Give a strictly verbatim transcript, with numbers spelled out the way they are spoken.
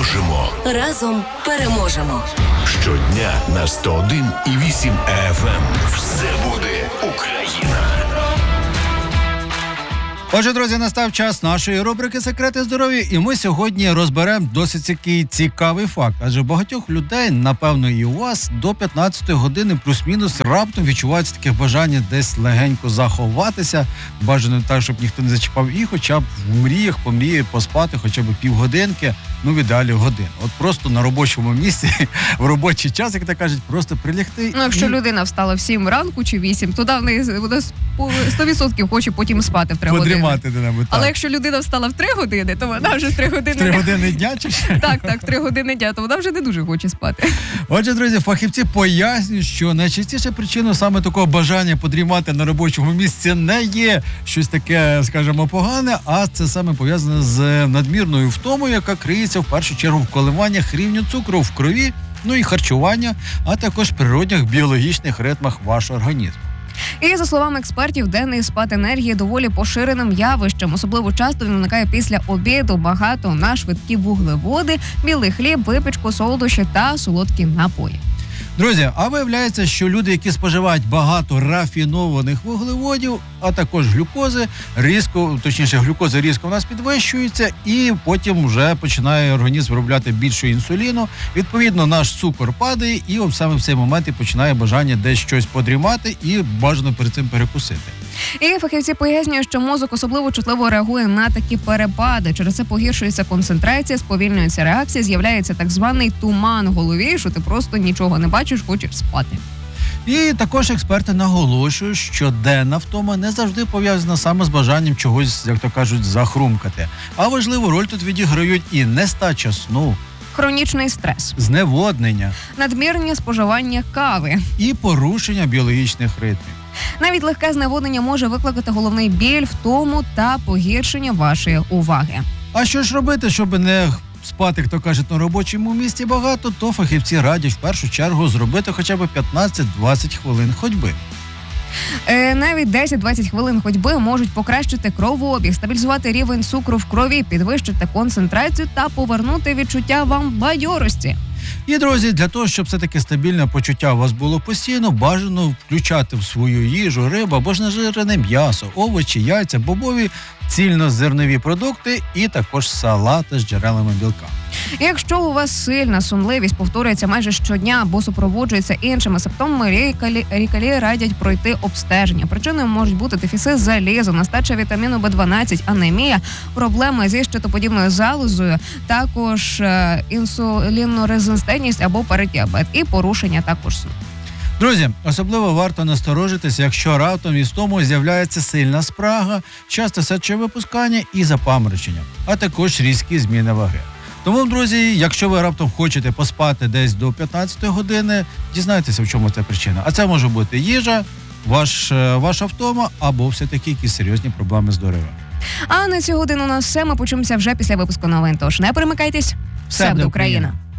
можемо. Разом переможемо. Щодня на сто один і вісім еф ем. Все буде Україна. Отже, друзі, настав час нашої рубрики «Секрети здоров'я», і ми сьогодні розберемо досить такий цікавий факт. Адже багатьох людей, напевно, і у вас, до п'ятнадцятої години плюс-мінус раптом відчувається таке бажання десь легенько заховатися. Бажано так, щоб ніхто не зачіпав, і хоча б в мріях помріє поспати хоча б півгодинки, ну в ідеалі годин. От просто на робочому місці, в робочий час, як то кажуть, просто прилягти. Ну, якщо і... людина встала в сім ранку чи вісім, то в неї вона сто відсотків хоче потім спати в три години. Подрімати де-небудь, Але так. якщо людина встала в три години, то вона вже в три години... В три години дня чи ще? Так, так, в три години дня, то вона вже не дуже хоче спати. Отже, друзі, фахівці пояснюють, що найчастіша причина саме такого бажання подрімати на робочому місці не є щось таке, скажімо, погане, а це саме пов'язане з надмірною втомою, яка криється в першу чергу в коливаннях рівню цукру в крові, ну і харчування, а також природних біологічних ритмах вашого організму. І, за словами експертів, денний спад енергії доволі поширеним явищем. Особливо часто він виникає після обіду, багато на швидкі вуглеводи, білий хліб, випічку, солодощі та солодкі напої. Друзі, а виявляється, що люди, які споживають багато рафінованих вуглеводів, а також глюкози, різко, точніше, глюкоза різко у нас підвищується, і потім вже починає організм виробляти більше інсуліну. Відповідно, наш цукор падає, і саме в цей момент і починає бажання десь щось подрімати і бажано перед цим перекусити. І фахівці пояснюють, що мозок особливо чутливо реагує на такі перепади. Через це погіршується концентрація, сповільнюється реакція, з'являється так званий туман в голові, що ти просто нічого не бачиш, хочеш спати. І також експерти наголошують, що денна втома не завжди пов'язана саме з бажанням чогось, як то кажуть, захрумкати. А важливу роль тут відіграють і нестача сну, хронічний стрес, зневоднення, надмірне споживання кави і порушення біологічних ритмів. Навіть легке зневоднення може викликати головний біль, втому та погіршення вашої уваги. А що ж робити, щоб не спати, хто каже, на робочому місці багато, то фахівці радять в першу чергу зробити хоча б п'ятнадцять-двадцять хвилин ходьби. Е, навіть десять-двадцять хвилин ходьби можуть покращити кровообіг, стабілізувати рівень цукру в крові, підвищити концентрацію та повернути відчуття вам бадьорості. І, друзі, для того, щоб все-таки стабільне почуття у вас було постійно, бажано включати в свою їжу рибу або ж нежирене м'ясо, овочі, яйця, бобові, цільнозернові продукти і також салати з джерелами білка. Якщо у вас сильна сонливість повторюється майже щодня або супроводжується іншими симптомами, лікарі, лікарі радять пройти обстеження. Причиною можуть бути дефіцит залізу, нестача вітаміну Б дванадцять, анемія, проблеми зі щитоподібною залозою, також е, інсулінорезистентність або переддіабет і порушення також сну. Друзі, особливо варто насторожитися, якщо раптом із тому з'являється сильна спрага, часте сечовипускання і запаморочення, а також різкі зміни ваги. Тому, друзі, якщо ви раптом хочете поспати десь до п'ятнадцятої години, дізнайтеся, в чому це причина. А це може бути їжа, ваш, ваша втома або все-таки якісь серйозні проблеми з здоров'ям. А на цю годину у нас все. Ми почуємося вже після випуску новин. Тож не перемикайтесь. Все буде Україна.